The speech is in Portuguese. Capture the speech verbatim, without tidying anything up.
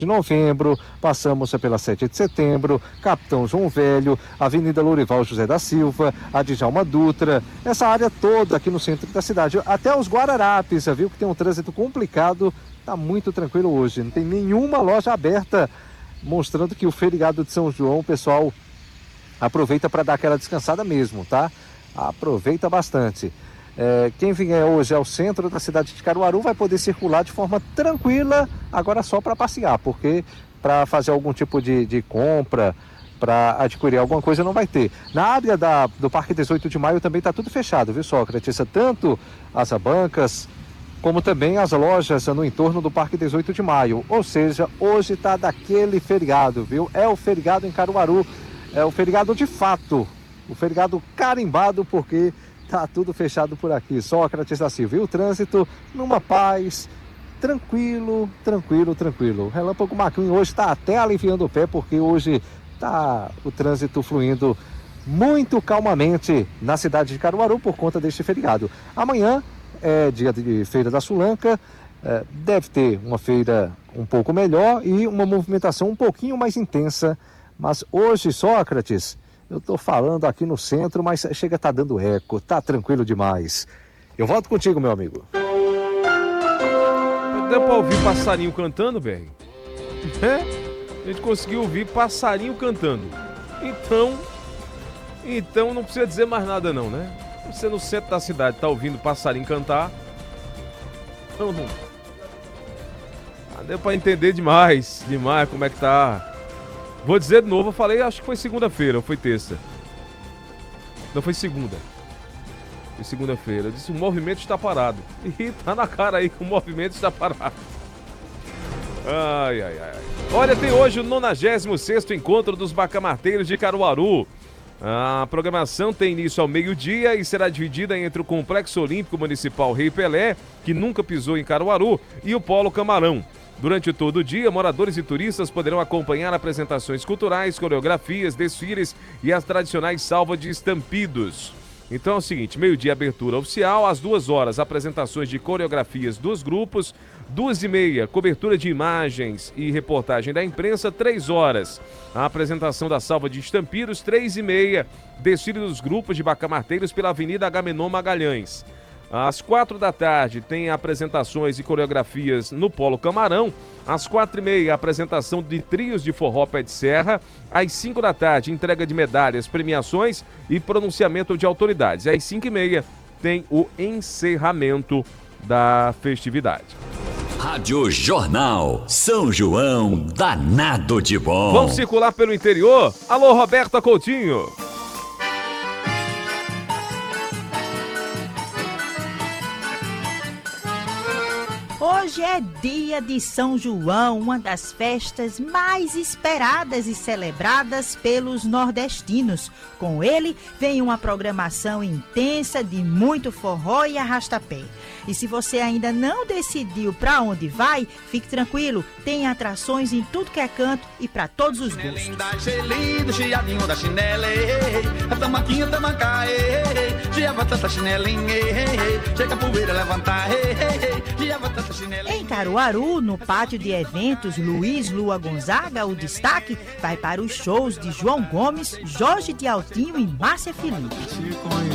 de Novembro, passamos pela sete de Setembro, Capitão João Velho, Avenida Lourival José da Silva, a Djalma Dutra, essa área toda aqui no centro da cidade, até os Guararapes, viu que tem um trânsito complicado, tá muito tranquilo hoje, não tem nenhuma loja aberta, mostrando que o feriado de São João, o pessoal aproveita para dar aquela descansada mesmo, tá? Aproveita bastante. É, quem vier hoje ao centro da cidade de Caruaru vai poder circular de forma tranquila, agora só para passear, porque para fazer algum tipo de, de compra, para adquirir alguma coisa não vai ter. Na área da, do Parque dezoito de Maio também está tudo fechado, viu, Sócrates? Tanto as bancas, como também as lojas no entorno do Parque dezoito de Maio. Ou seja, hoje está daquele feriado, viu? É o feriado em Caruaru, é o feriado de fato, o feriado carimbado, porque tá tudo fechado por aqui. Sócrates da Silva. E o trânsito numa paz, tranquilo, tranquilo, tranquilo. O Relâmpago McQueen hoje está até aliviando o pé, porque hoje tá o trânsito fluindo muito calmamente na cidade de Caruaru por conta deste feriado. Amanhã é dia de Feira da Sulanca, é, deve ter uma feira um pouco melhor e uma movimentação um pouquinho mais intensa. Mas hoje, Sócrates, eu estou falando aqui no centro, mas chega a estar dando eco, tá tranquilo demais. Eu volto contigo, meu amigo. Deu para ouvir passarinho cantando, velho? É? A gente conseguiu ouvir passarinho cantando. Então, então não precisa dizer mais nada não, né? Você no centro da cidade tá ouvindo passarinho cantar. Então, não... ah, deu para entender demais, demais como é que tá. Vou dizer de novo, eu falei, acho que foi segunda-feira, ou foi terça? Não, foi segunda. Foi segunda-feira. Eu disse, o movimento está parado. E tá na cara aí que o movimento está parado. Ai, ai, ai. Olha, tem hoje o nonagésimo sexto Encontro dos Bacamarteiros de Caruaru. A programação tem início ao meio-dia e será dividida entre o Complexo Olímpico Municipal Rei Pelé, que nunca pisou em Caruaru, e o Polo Camarão. Durante todo o dia, moradores e turistas poderão acompanhar apresentações culturais, coreografias, desfiles e as tradicionais salvas de estampidos. Então é o seguinte, meio-dia abertura oficial, às duas horas apresentações de coreografias dos grupos, duas e meia cobertura de imagens e reportagem da imprensa, três horas a apresentação da salva de estampidos, três e meia desfile dos grupos de bacamarteiros pela Avenida Agamenon Magalhães. Às quatro da tarde tem apresentações e coreografias no Polo Camarão. Às quatro e meia, apresentação de trios de forró pé de serra. Às cinco da tarde, entrega de medalhas, premiações e pronunciamento de autoridades. Às cinco e meia, tem o encerramento da festividade. Rádio Jornal São João, danado de bom. Vamos circular pelo interior? Alô, Roberta Coutinho. Hoje é dia de São João, uma das festas mais esperadas e celebradas pelos nordestinos. Com ele, vem uma programação intensa de muito forró e arrastapé. E se você ainda não decidiu para onde vai, fique tranquilo, tem atrações em tudo que é canto e para todos os gostos. Em Caruaru, no pátio de eventos Luiz Lua Gonzaga, o destaque vai para os shows de João Gomes, Jorge de Altinho e Márcia Felipe.